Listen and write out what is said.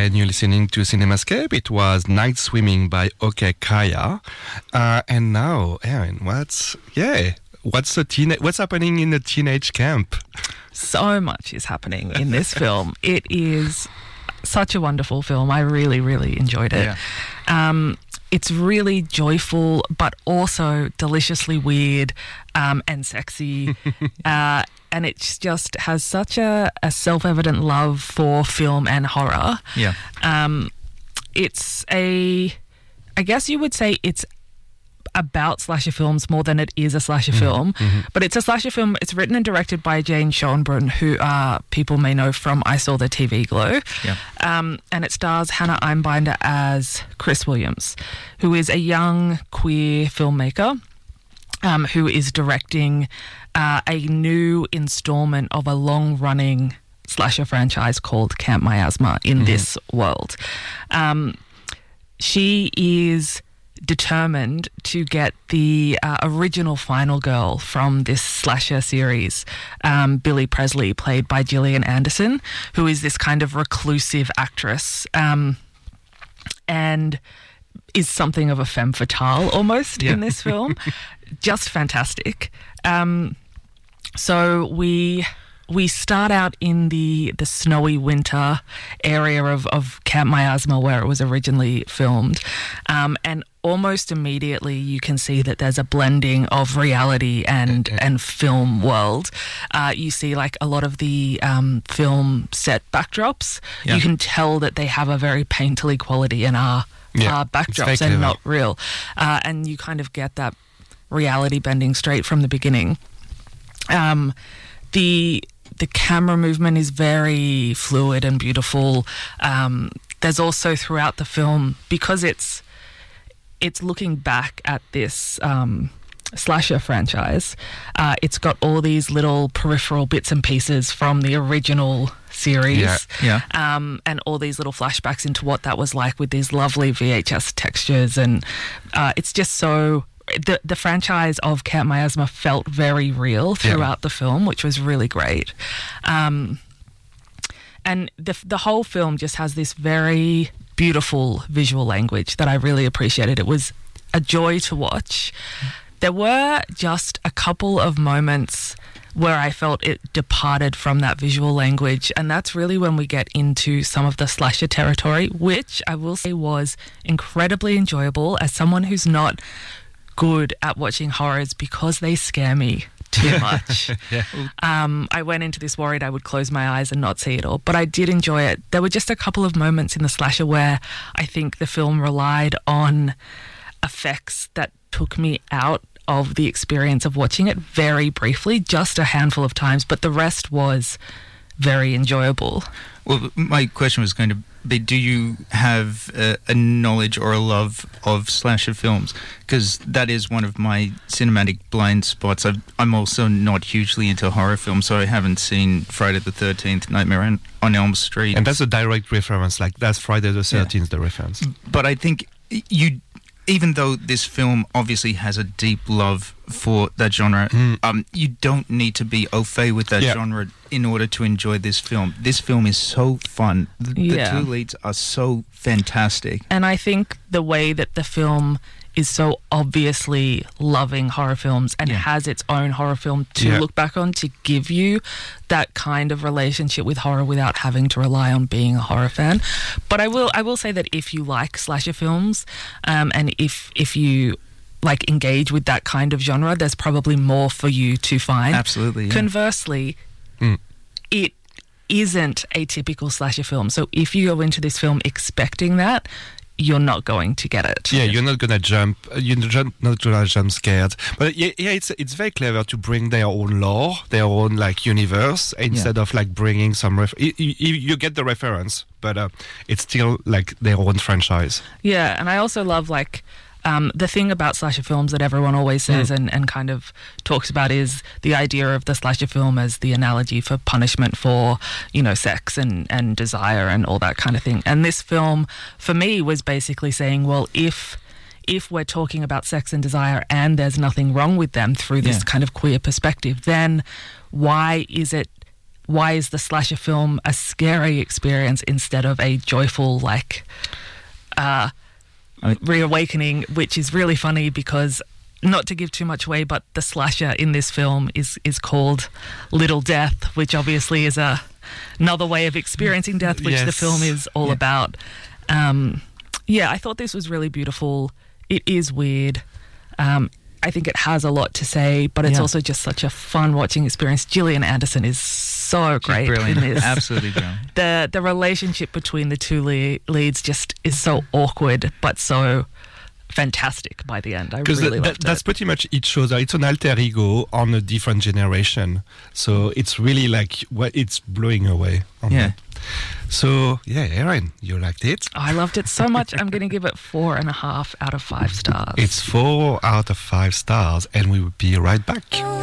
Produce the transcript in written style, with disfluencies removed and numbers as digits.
and you're listening to Cinemascape. It was Night Swimming by OK Kaya. And now, Erin, what's happening in the teenage camp? So much is happening in this film. It is such a wonderful film. I really, really enjoyed it. Yeah. It's really joyful, but also deliciously weird and sexy. And it just has such a self-evident love for film and horror. Yeah. I guess you would say it's about slasher films more than it is a slasher film. Mm-hmm. But it's a slasher film. It's written and directed by Jane Schoenbrunn, who people may know from I Saw the TV Glow. Yeah. And it stars Hannah Einbinder as Chris Williams, who is a young queer filmmaker who is directing a new installment of a long-running slasher franchise called Camp Miasma in this world. She is determined to get the original final girl from this slasher series, Billy Presley, played by Gillian Anderson, who is this kind of reclusive actress and is something of a femme fatale almost in this film. Just fantastic. So we start out in the snowy winter area of Camp Miasma where it was originally filmed, and almost immediately you can see that there's a blending of reality and film world. You see like a lot of the film set backdrops. Yeah. You can tell that they have a very painterly quality and are backdrops and not real. And you kind of get that reality bending straight from the beginning. The camera movement is very fluid and beautiful. There's also throughout the film, because it's looking back at this slasher franchise, it's got all these little peripheral bits and pieces from the original series, and all these little flashbacks into what that was like with these lovely VHS textures, and it's just so... The franchise of Camp Miasma felt very real throughout the film, which was really great. And the whole film just has this very beautiful visual language that I really appreciated. It was a joy to watch. There were just a couple of moments where I felt it departed from that visual language, and that's really when we get into some of the slasher territory, which I will say was incredibly enjoyable as someone who's not good at watching horrors because they scare me too much. I went into this worried I would close my eyes and not see it all, but I did enjoy it. There were just a couple of moments in the slasher where I think the film relied on effects that took me out of the experience of watching it very briefly, just a handful of times, but the rest was very enjoyable. Well, my question was going to be, do you have a knowledge or a love of slasher films? Because that is one of my cinematic blind spots. I'm also not hugely into horror films, so I haven't seen Friday the 13th, Nightmare on Elm Street. And that's a direct reference, like that's Friday the 13th, the reference. But I think even though this film obviously has a deep love for that genre, you don't need to be au fait with that genre in order to enjoy this film. This film is so fun. The two leads are so fantastic. And I think the way that the film is so obviously loving horror films and has its own horror film to look back on to give you that kind of relationship with horror without having to rely on being a horror fan. But I will say that if you like slasher films, and if you like engage with that kind of genre, there's probably more for you to find. Absolutely. Yeah. Conversely, it isn't a typical slasher film. So if you go into this film expecting that, you're not going to get it. Yeah, you're not gonna jump. You're not gonna jump scared. But it's very clever to bring their own lore, their own like universe, instead of like bringing some. You get the reference, but it's still like their own franchise. Yeah, and I also love like. The thing about slasher films that everyone always says and kind of talks about is the idea of the slasher film as the analogy for punishment for, sex and desire and all that kind of thing. And this film, for me, was basically saying, well, if we're talking about sex and desire and there's nothing wrong with them through this kind of queer perspective, then why is it why is the slasher film a scary experience instead of a joyful, like, reawakening, which is really funny because, not to give too much away, but the slasher in this film is called Little Death, which obviously is another way of experiencing death, which the film is all about. I thought this was really beautiful. It is weird. I think it has a lot to say, but it's also just such a fun watching experience. Gillian Anderson is so great in this. Absolutely brilliant. The relationship between the two leads just is so awkward, but so fantastic by the end. I really loved it. That's pretty much it. Shows that it's an alter ego on a different generation. So it's really like it's blowing away. That. So Erin, you liked it? I loved it so much. I'm going to give it 4.5 out of 5 stars. It's 4 out of 5 stars, and we will be right back.